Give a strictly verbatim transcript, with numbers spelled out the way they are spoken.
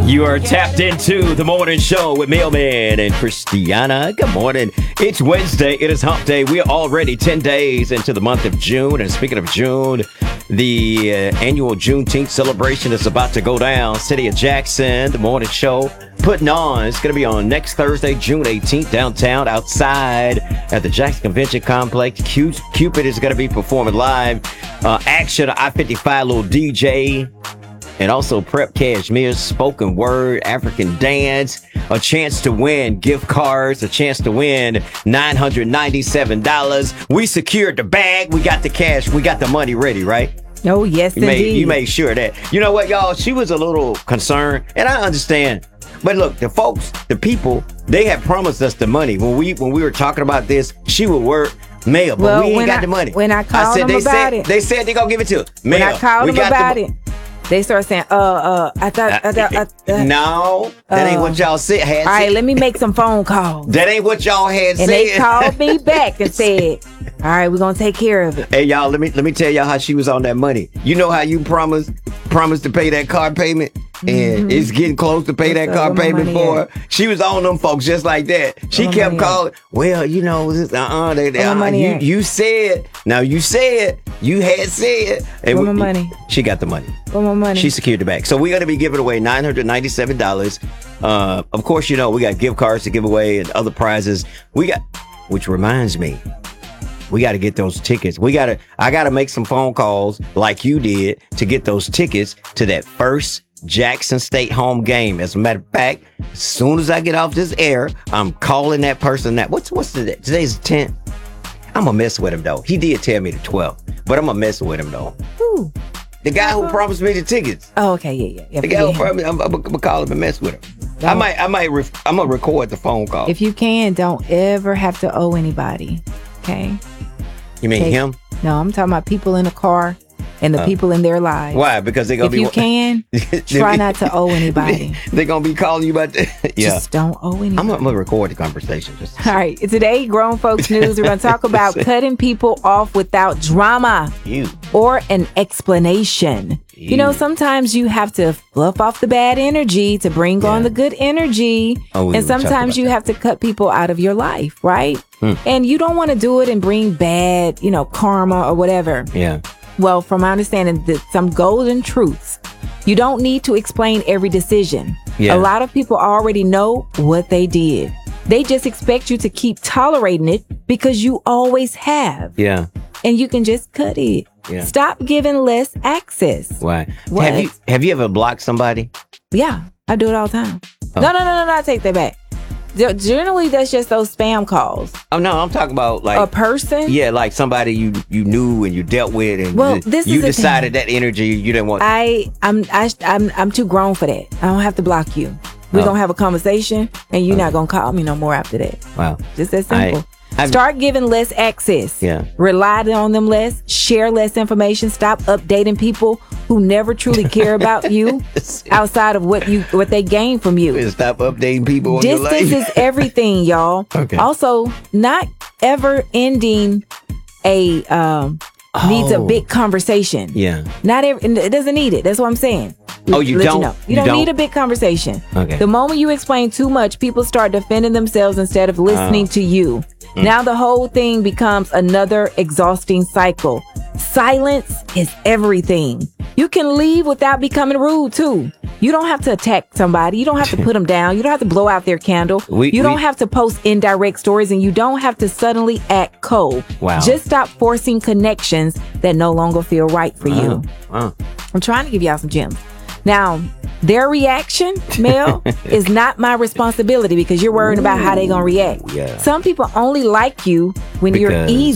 You are tapped into the morning show with Mailman and Christiana. Good morning. It's Wednesday. It is hump day. We are already ten days into the month of June. And speaking of June, the uh, annual Juneteenth celebration is about to go down. City of Jackson, the morning show putting on. It's going to be on next Thursday, June eighteenth, downtown outside at the Jackson Convention Complex. Q- Cupid is going to be performing live. Uh, Action, I fifty-five, little D J. And also Prep Cashmere, spoken word, African dance, a chance to win gift cards, a chance to win nine hundred ninety-seven dollars. We secured the bag. We got the cash. We got the money ready, right? Oh, yes, you indeed. Made, you made sure that. You know what, y'all? She was a little concerned, and I understand. But look, the folks, the people, they had promised us the money. When we when we were talking about this, she would work. Mail, but well, we ain't got I, the money. When I called I said, them they about said, it. They said they gonna give it to us. Mail, when I called we them about the, it, they started saying, uh, uh, I thought, I thought, I, uh, no, that ain't uh, what y'all said. Had all right, said. Let me make some phone calls. That ain't what y'all had and said. And they called me back and said, all right, we're going to take care of it. Hey, y'all, let me let me tell y'all how she was on that money. You know how you promised promised to pay that car payment? And mm-hmm. it's getting close to pay What's that up, car payment for her. At? She was on them folks just like that. She where kept calling. At? Well, you know, uh-uh, they, they, uh, you, you said, now you said, you had said. And where we, my money? She got the money. Where my money? She secured the bag. So we're going to be giving away nine hundred ninety-seven dollars. Uh, of course, you know, we got gift cards to give away and other prizes. We got, which reminds me, we got to get those tickets. We got to, I got to make some phone calls like you did to get those tickets to that first Jackson State home game. As a matter of fact, as soon as I get off this air, I'm calling that person. That what's what's the today's the tenth. I'm gonna mess with him though. He did tell me the twelfth, but I'm gonna mess with him though. Who? The guy who promised me the tickets. Oh, okay, yeah, yeah. yeah the guy who promised me, I'm, I'm, I'm gonna call him and mess with him. Don't. I might, I might, ref, I'm gonna record the phone call. If you can, don't ever have to owe anybody. Okay. You mean okay. him? No, I'm talking about people in the car. And the uh, people in their lives. Why? Because they're going to be... be... If you can, try not to owe anybody. They're going to be calling you about that. Yeah. Just don't owe anybody. I'm going to record the conversation. Just All right. Today, Grown Folks News, we're going to talk about cutting people off without drama you. or an explanation. You. you know, sometimes you have to fluff off the bad energy to bring yeah. on the good energy. Oh, and sometimes you that. have to cut people out of your life, right? Hmm. And you don't want to do it and bring bad, you know, karma or whatever. Yeah. Well, from my understanding, the, some golden truths. You don't need to explain every decision. Yeah. A lot of people already know what they did. They just expect you to keep tolerating it because you always have. Yeah. And you can just cut it. Yeah. Stop giving less access. Why? What? Have you have you ever blocked somebody? Yeah, I do it all the time. Oh. No, no, no, no, no, I take that back. Generally, that's just those spam calls. Oh no, I'm talking about like a person. Yeah, like somebody you you knew and you dealt with, and well, this you is decided that energy you didn't want. I I'm I, I'm I'm too grown for that. I don't have to block you. We're oh. gonna have a conversation, and you're okay. not gonna call me no more after that. Wow, just that simple. I, I've, Start giving less access. Yeah. Rely on them less. Share less information. Stop updating people who never truly care about you outside of what you what they gain from you. Stop updating people. On Distance your life. is everything, y'all. Okay. Also, not ever ending a um oh. needs a big conversation. Yeah. Not every it doesn't need it. That's what I'm saying. Oh, you Let don't. You, know. you, you don't, don't need a big conversation. Okay. The moment you explain too much, people start defending themselves instead of listening oh. to you. Mm. Now the whole thing becomes another exhausting cycle. Silence is everything. You can leave without becoming rude too. You don't have to attack somebody. You don't have to put them down. You don't have to blow out their candle. We, you don't we, have to post indirect stories, and you don't have to suddenly act cold. Wow. Just stop forcing connections that no longer feel right for wow. you. Wow. I'm trying to give y'all some gems. Now, their reaction, Mel, is not my responsibility because you're worried Ooh, about how they're going to react. Yeah. Some people only like you when because you're easy.